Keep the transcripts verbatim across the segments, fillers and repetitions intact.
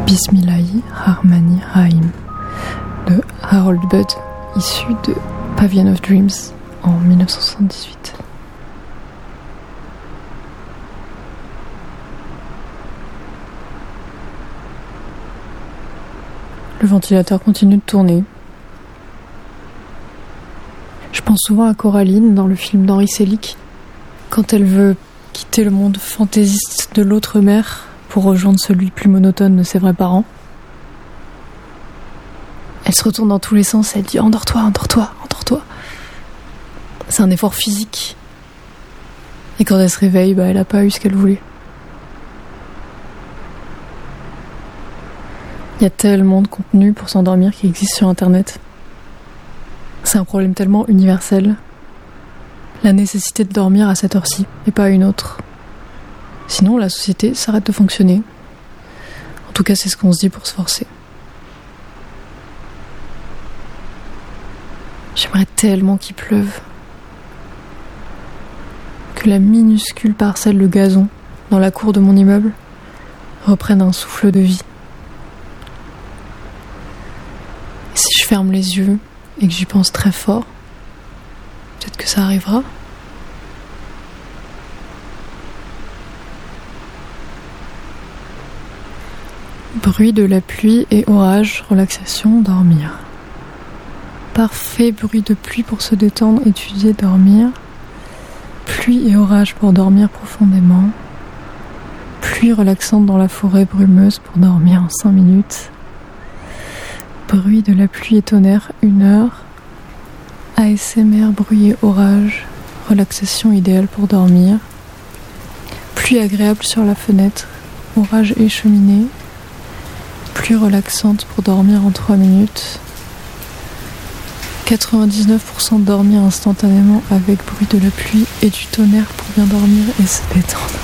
Bismillahi Rahmani Rahim de Harold Budd, issu de Pavilion of Dreams en dix-neuf cent soixante-dix-huit. Le ventilateur continue de tourner. Je pense souvent à Coraline dans le film d'Henri Selick, quand elle veut quitter le monde fantaisiste de l'autre mère pour rejoindre celui plus monotone de ses vrais parents. Elle se retourne dans tous les sens et elle dit « Endors-toi, endors-toi, endors-toi ». C'est un effort physique. Et quand elle se réveille, bah, elle n'a pas eu ce qu'elle voulait. Il y a tellement de contenu pour s'endormir qui existe sur Internet. C'est un problème tellement universel. La nécessité de dormir à cette heure-ci et pas à une autre. Sinon, la société s'arrête de fonctionner. En tout cas, c'est ce qu'on se dit pour se forcer. J'aimerais tellement qu'il pleuve. Que la minuscule parcelle de gazon dans la cour de mon immeuble reprenne un souffle de vie. Et si je ferme les yeux et que j'y pense très fort, peut-être que ça arrivera. Bruit de la pluie et orage, relaxation, dormir. Parfait bruit de pluie pour se détendre, étudier, dormir. Pluie et orage pour dormir profondément. Pluie relaxante dans la forêt brumeuse pour dormir en cinq minutes. Bruit de la pluie et tonnerre, une heure. A S M R, bruit et orage, relaxation idéale pour dormir. Pluie agréable sur la fenêtre, orage et cheminée. Pluie relaxante pour dormir en trois minutes. quatre-vingt-dix-neuf pour cent dormir instantanément avec bruit de la pluie et du tonnerre pour bien dormir et se détendre.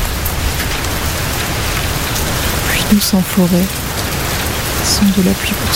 Pluie douce en forêt, son de la pluie pour